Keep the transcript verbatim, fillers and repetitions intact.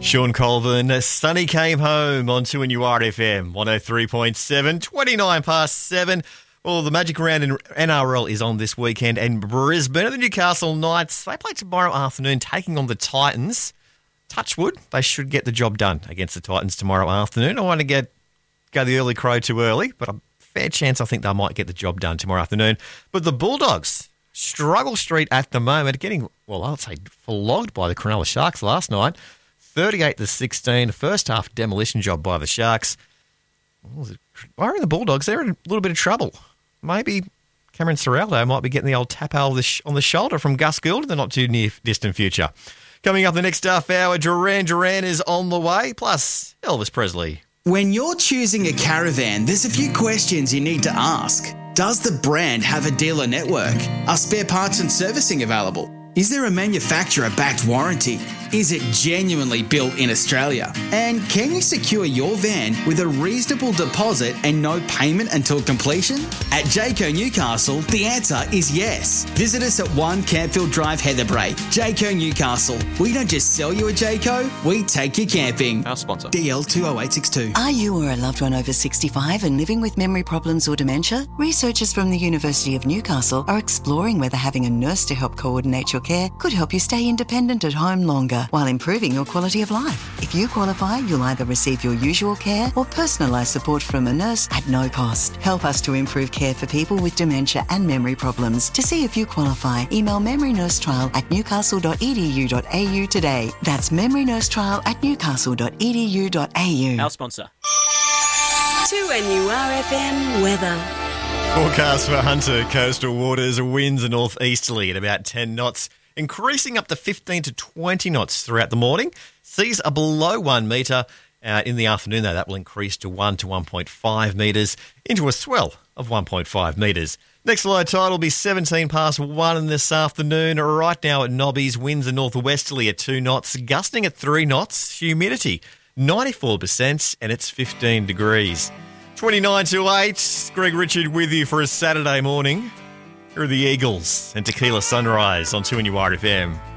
Sean Colvin, Sunny came home on two N U R F M, one oh three point seven, twenty-nine past seven. Well, the Magic Round in N R L is on this weekend, and Brisbane, the Newcastle Knights, they play tomorrow afternoon, taking on the Titans. Touchwood, they should get the job done against the Titans tomorrow afternoon. I want to get go the early crow too early, but a fair chance I think they might get the job done tomorrow afternoon. But the Bulldogs, struggle street at the moment, getting, well, I'd say flogged by the Cronulla Sharks last night. thirty-eight to sixteen, first half demolition job by the Sharks. I reckon the Bulldogs, they're in a little bit of trouble. Maybe Cameron Ciraldo might be getting the old tap on the, sh- on the shoulder from Gus Gould in the not too near distant future. Coming up the next half hour, Duran Duran is on the way, plus Elvis Presley. When you're choosing a caravan, there's a few questions you need to ask. Does the brand have a dealer network? Are spare parts and servicing available? Is there a manufacturer-backed warranty? Is it genuinely built in Australia? And can you secure your van with a reasonable deposit and no payment until completion? At Jayco Newcastle, the answer is yes. Visit us at one Campfield Drive, Heatherbrae. Jayco Newcastle. We don't just sell you a Jayco, we take you camping. Our sponsor. D L two oh eight six two. Are you or a loved one over sixty-five and living with memory problems or dementia? Researchers from the University of Newcastle are exploring whether having a nurse to help coordinate your care could help you stay independent at home longer while improving your quality of life. If you qualify, you'll either receive your usual care or personalised support from a nurse at no cost. Help us to improve care for people with dementia and memory problems. To see if you qualify, email memorynursetrial at newcastle dot e d u dot a u today. That's memorynursetrial at newcastle dot e d u dot a u. Our sponsor. two N U R F M weather. Forecast for Hunter coastal waters, winds northeasterly at about ten knots, increasing up to fifteen to twenty knots throughout the morning. Seas are below one metre. Uh, in the afternoon, though, that will increase to one to one point five metres, into a swell of one point five metres. Next low tide will be seventeen past one this afternoon. Right now at Nobby's, winds are northwesterly at two knots, gusting at three knots, humidity ninety-four percent, and it's fifteen degrees. twenty-nine to eight, Greg Richard with you for a Saturday morning. Here are the Eagles and Tequila Sunrise on two N U R F M.